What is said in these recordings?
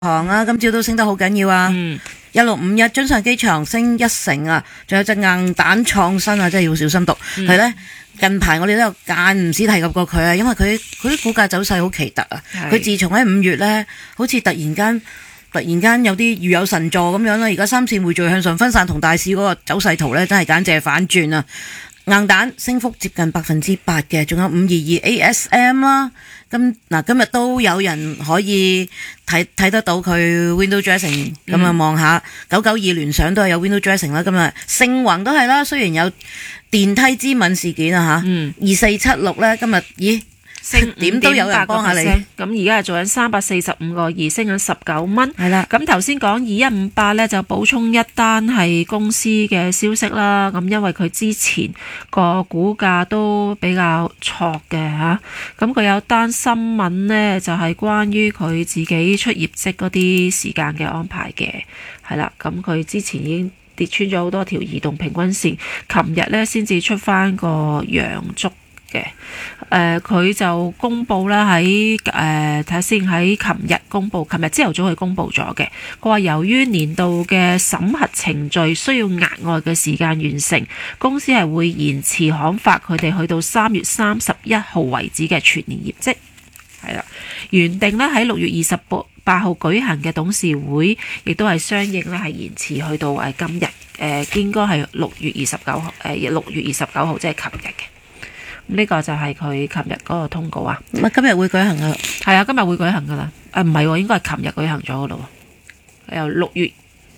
行啊，今朝都升得好緊要啊！1651津上機場升1成啊，仲有隻硬蛋創新啊，真係要小心讀。係呢，近排我哋都有間唔時提及過佢啊，因為佢啲股價走勢好奇特啊。佢自從喺5月呢，好似突然間有啲如有神助咁樣啦，而家三線匯聚向上分散同大市嗰個走勢圖呢，真係簡直係反轉啊！硬蛋升幅接近8%嘅，仲有522 ASM 啦。今日都有人可以睇得到佢 window dressing， 咁啊望下992聯想都係有 window dressing 啦。今日盛宏都係啦，雖然有電梯之吻事件啊吓，2476咧今日升點都有人幫下你。 咁而家係做緊345個2，升緊19蚊。係啦，咁頭先講2158咧就補充一單係公司嘅消息啦。咁因為佢之前個股價都比較挫嘅吓，咁佢有單新聞呢，就係關於佢自己出業績嗰啲時間嘅安排嘅。係啦，咁佢之前已經跌穿咗好多條移動平均線，琴日呢先至出翻個陽燭嘅。佢就公布啦，喺睇下先，喺琴日朝頭早佢公布咗嘅。佢話由於年度嘅審核程序需要額外嘅時間完成，公司係會延遲刊發佢哋去到3月31號為止嘅全年業績。係啦，原定咧喺6月28號舉行嘅董事會，亦都係相應咧係延遲去到今日應該係6月29號即係琴日嘅。呢個就係佢琴日嗰個通告啊！ 今日會舉行啊？ 係啊，今日會舉行噶啦。唔係喎，應該係琴日舉行咗噶咯。由6月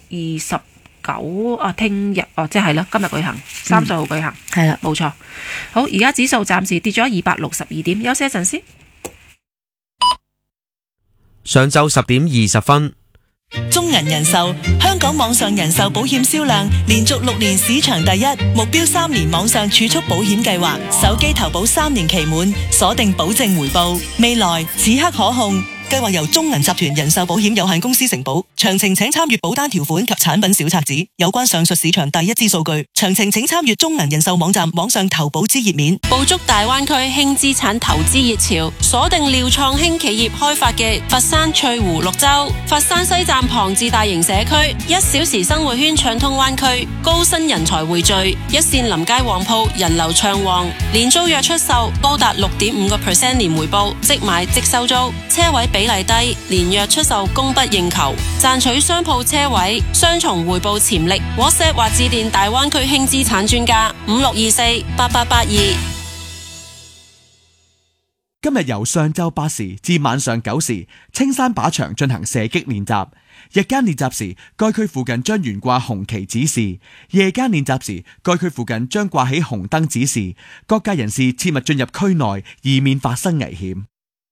29聽日即係啦，今日舉行，30號舉行。 係啦， 冇錯。好，而家指數暫時跌咗262點，休息一陣先。 上晝10點20分。 中銀人壽香港網上人壽保險銷量連續6年市場第一，目標3年網上儲蓄保險計劃，手機投保3年期滿，鎖定保證回報，未來此刻可控。計劃由中銀集團人壽保險有限公司承保，詳情請參閱保單條款及產品小冊子。有關上述市場第一支數據，詳情請參閱中銀人壽網站網上投保之頁面。 捕捉大灣區輕資產投資熱潮，鎖定廖創興企業開發嘅佛山翠湖綠洲、佛山西站旁至大型社區，1小時生活圈暢通灣區，高薪人才匯聚，一線臨街旺鋪人流暢旺，年租約出售高達6.5% 年回報，即買即收租，車位比例低，連約出售供不應求，賺取商鋪車位，雙重回報潛力。WhatsApp 或致電大灣區輕資產專家56248882。 今日由上晝8時至晚上9時，青山靶場進行射擊練習。日間練習時，該區附近將懸掛紅旗指示；夜間練習時，該區附近將掛起紅燈指示。各界人士切勿進入區內，以免發生危險。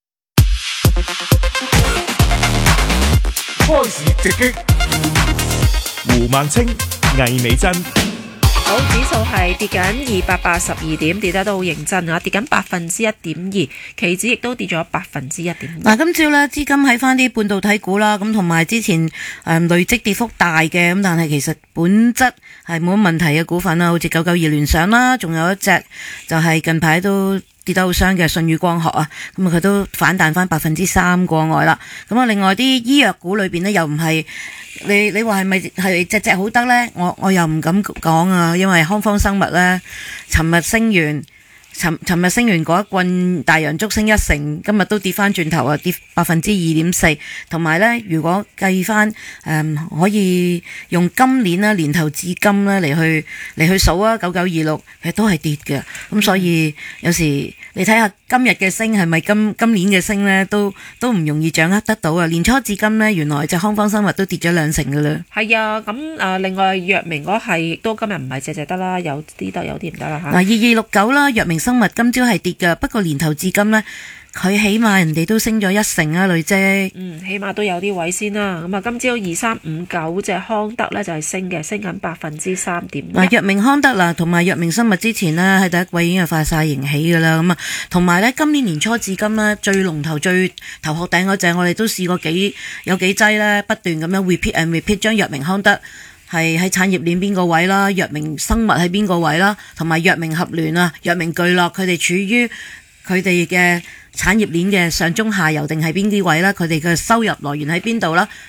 開始直擊，胡孟青、魏美珍。 好，指數係跌緊282點，跌得都好認真啊！跌緊1.2%，期指亦都跌咗1.2%。 嗱，今朝呢資金喺翻啲半導體股啦，咁同埋之前累積跌幅大嘅，咁但係其實本質係冇乜問題嘅股份啦，好似992聯想啦，仲有一隻就係近排都跌得好傷嘅舜宇光學啊，咁啊佢都反彈翻3%過外啦。咁啊，另外啲醫藥股裏邊呢，又唔係你話係咪係隻隻好得呢？我又唔敢講啊，因為康方生物呢，尋日升完嗰一棍大陽燭升1成，今日都跌翻轉頭啊，跌2.4%。同埋呢，如果計翻可以用今年啦，年頭至今啦嚟去數啊，9926其實都係跌嘅。咁所以有時你睇下今日嘅升係咪今年嘅升呢，都唔容易掌握得到啊。年初至今呢，原來隻康方生物都跌咗2成㗎啦。係啊， 咁另外藥明嗰係都今日唔係隻隻得啦，有啲得有啲唔得啦嚇。 2269啦，藥明生物今朝係跌嘅，不過年頭至今呢，佢起碼人哋都升咗1成啊，累積。 起碼都有啲位先啦。咁啊，今朝2359隻康德呢就係升嘅，升緊3.1%。 嗱，藥明康德啦，同埋藥明生物之前呢，喺第一季已經係發晒盈喜噶啦。咁啊，同埋呢，今年年初至今呢，最龍頭最頭殼頂嗰隻，我哋都試過有幾劑呢，不斷咁樣 repeat and repeat 將藥明康德係喺產業鏈邊個位啦，藥明生物喺邊個位啦，同埋藥明合聯啊、藥明巨樂，佢哋處於佢哋嘅產業鏈嘅上中下游定係邊啲位啦？佢哋嘅收入來源喺邊度啦？